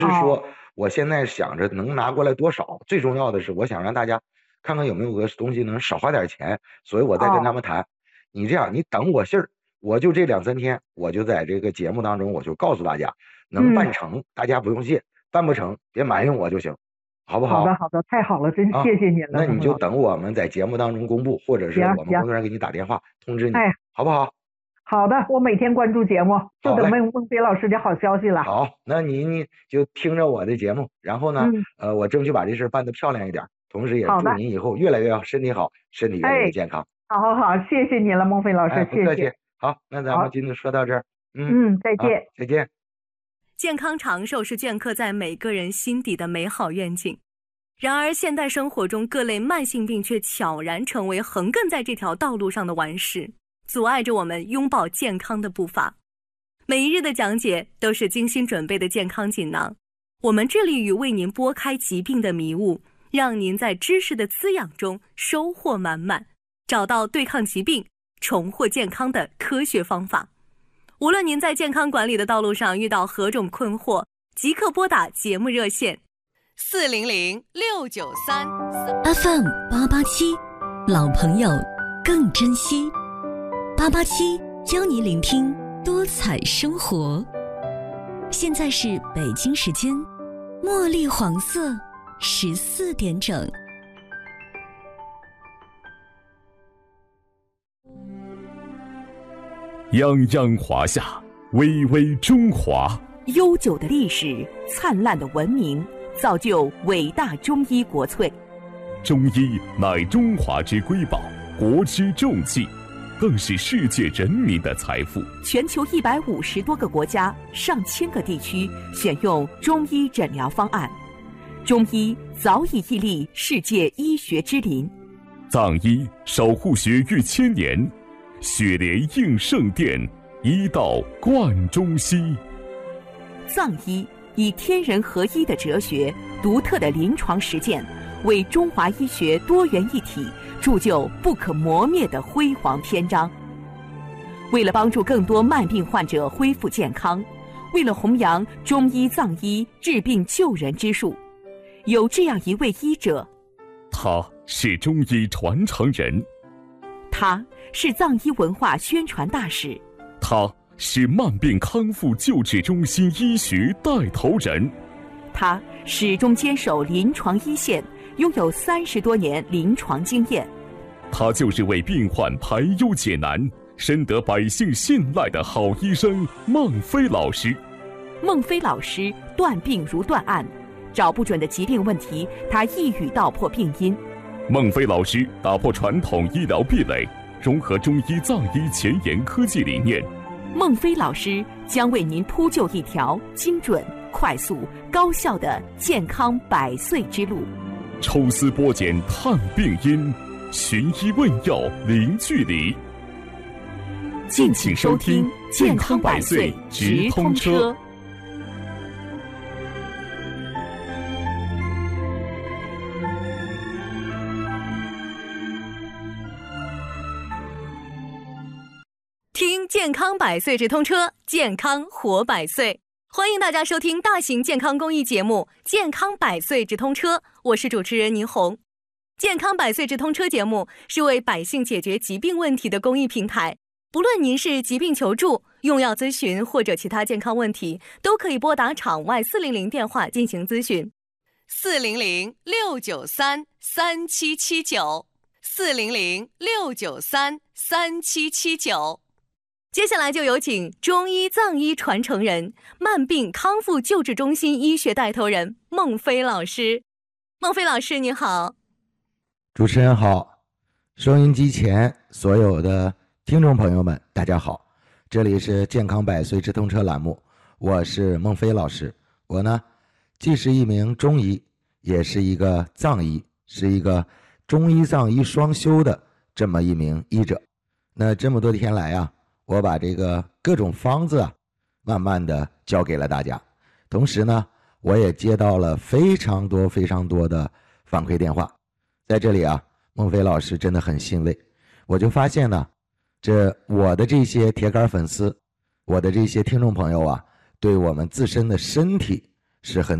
是说我现在想着能拿过来多少，最重要的是我想让大家看看有没有个东西能少花点钱，所以我在跟他们谈。你这样，你等我信儿，我就这2、3天，我就在这个节目当中，我就告诉大家，能办成，大家不用谢；办不成，别埋怨我就行，好不好？ 好的，好的，太好了，真谢谢您了。 那你就等我们在节目当中公布，或者是我们工作人员给你打电话通知你，好不好？ 好的，我每天关注节目，就等孟非老师的好消息了。 好，那你就听着我的节目，然后呢，我争取把这事办得漂亮一点，同时也祝您以后越来越好，身体好，身体越来越健康。 好，谢谢您了，孟非老师， 不客气。好，那咱们今天说到这儿， 再见， 再见。 健康长寿是镌刻在每个人心底的美好愿景，然而现代生活中各类慢性病却悄然成为横亘在这条道路上的顽石，阻碍着我们拥抱健康的步伐。每一日的讲解都是精心准备的健康锦囊，我们致力于为您拨开疾病的迷雾，让您在知识的滋养中收获满满，找到对抗疾病、重获健康的科学方法。无论您在健康管理的道路上遇到何种困惑，即刻拨打节目热线 400-693 FM 887，老朋友更珍惜。887教你聆听多彩生活。现在是北京时间茉莉黄色14点整。 泱泱华夏，巍巍中华。 悠久的历史，灿烂的文明，造就伟大中医国粹。 中医乃中华之瑰宝，国之重器，更是世界人民的财富。 全球150多个国家、上千个地区选用中医诊疗方案，中医早已屹立世界医学之林。 藏医守护血域1000年，血莲应圣殿，医道贯中西。 藏医以天人合一的哲学、独特的临床实践，为中华医学多元一体铸就不可磨灭的辉煌篇章。为了帮助更多慢病患者恢复健康，为了弘扬中医藏医治病救人之术，有这样一位医者， 他是中医传承人， 他是藏医文化宣传大使， 他是慢病康复救治中心医学带头人， 他始终坚守临床一线，拥有30多年临床经验。 他就是为病患排忧解难，深得百姓信赖的好医生孟非老师。 孟非老师断病如断案，找不准的疾病问题，他一语道破病因。 孟非老师打破传统医疗壁垒，融合中医藏医前沿科技理念。 孟非老师将为您铺就一条精准、快速、高效的健康100岁之路。 抽丝剥茧探病因，寻医问药零距离。 敬请收听《健康100岁直通车》。 听健康100岁直通车，健康活100岁。欢迎大家收听大型健康公益节目《健康100岁直通车》，我是主持人倪红。健康100岁直通车节目是为百姓解决疾病问题的公益平台，不论您是疾病求助、用药咨询或者其他健康问题，都可以拨打场外400电话进行咨询。 400-693-3779 400-693-3779。 接下来就有请中医藏医传承人、慢病康复救治中心医学带头人孟非老师。孟非老师你好。 主持人好，收音机前所有的听众朋友们大家好，这里是健康100岁直通车栏目，我是孟非老师。我呢既是一名中医，也是一个藏医，是一个中医藏医双修的这么一名医者。那这么多天来啊，我把这个各种方子啊慢慢的教给了大家，同时呢我也接到了非常多的反馈电话。在这里啊，孟非老师真的很欣慰，我就发现呢，我的这些铁杆粉丝，我的这些听众朋友啊，对我们自身的身体是很